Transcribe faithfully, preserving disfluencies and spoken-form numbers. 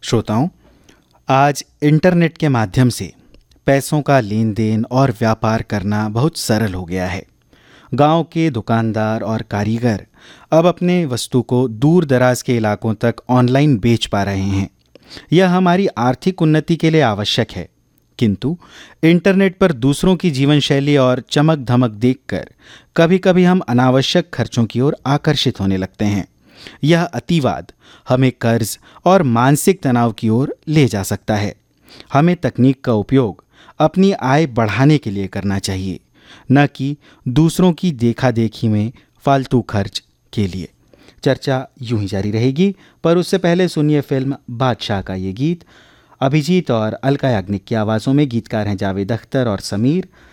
श्रोताओं, आज इंटरनेट के माध्यम से पैसों का लेन देन और व्यापार करना बहुत सरल हो गया है। गांव के दुकानदार और कारीगर अब अपने वस्तु को दूर दराज के इलाकों तक ऑनलाइन बेच पा रहे हैं। यह हमारी आर्थिक उन्नति के लिए आवश्यक है, किंतु इंटरनेट पर दूसरों की जीवन शैली और चमक धमक देखकर कभी-कभी हम अनावश्यक खर्चों की ओर आकर्षित होने लगते हैं। यह अतिवाद हमें कर्ज और मानसिक तनाव की ओर ले जा सकता है। हमें तकनीक का उपयोग अपनी आय बढ़ाने के लिए करना चाहिए, न कि दूसरों की देखा देखी में फालतू खर्च के लिए। चर्चा यूं ही जारी रहेगी, पर उससे पहले सुनिए फिल्म बादशाह का ये गीत। अभिजीत और अलका याग्निक की आवाज़ों में गीतकार हैं जावेद अख्तर और समीर।